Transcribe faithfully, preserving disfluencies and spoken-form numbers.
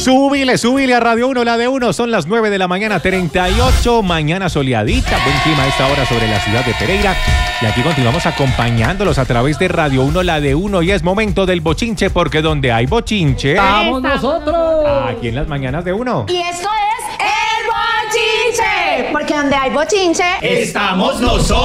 Súbile, súbile a Radio uno, la de uno. Son las nueve de la mañana, treinta y ocho. Mañana soleadita, buen clima a esta hora sobre la ciudad de Pereira. Y aquí continuamos acompañándolos a través de Radio uno, la de uno. Y es momento del bochinche, porque donde hay bochinche, ¡estamos nosotros! aquí en las mañanas de uno. Y esto es El Bochinche, porque donde hay bochinche, ¡estamos nosotros!